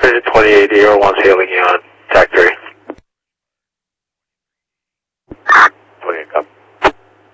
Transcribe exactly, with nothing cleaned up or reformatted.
Precision twenty eighty or one hailing you on T A C thirty.